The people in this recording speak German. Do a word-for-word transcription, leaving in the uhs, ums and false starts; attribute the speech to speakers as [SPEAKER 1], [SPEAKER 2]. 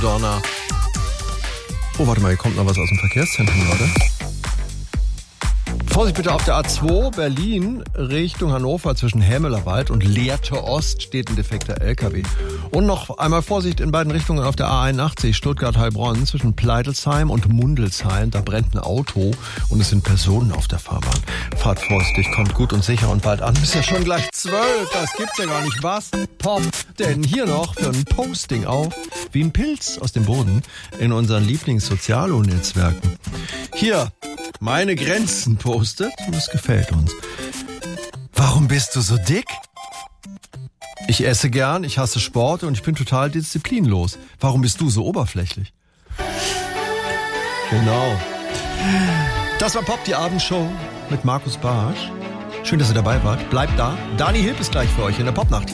[SPEAKER 1] Donner. Oh, warte mal, hier kommt noch was aus dem Verkehrszentrum gerade. Vorsicht bitte auf der A zwei Berlin Richtung Hannover zwischen Hämelerwald und Lehrte Ost steht ein defekter L K W. Und noch einmal Vorsicht in beiden Richtungen auf der A einundachtzig Stuttgart-Heilbronn zwischen Pleitelsheim und Mundelsheim. Da brennt ein Auto und es sind Personen auf der Fahrbahn. Fahrt vorsichtig, kommt gut und sicher und bald an. Ist ja schon gleich zwölf, das gibt's ja gar nicht. Was? Pop, denn hier noch für ein Posting auf, wie ein Pilz aus dem Boden in unseren Lieblings-Sozialo-Netzwerken. Hier, meine Grenzen postet und es gefällt uns. Warum bist du so dick? Ich esse gern, ich hasse Sport und ich bin total disziplinlos. Warum bist du so oberflächlich? Genau. Das war Pop, die Abendshow mit Markus Bartsch. Schön, dass ihr dabei wart. Bleibt da. Dani Hilp ist gleich für euch in der Popnacht.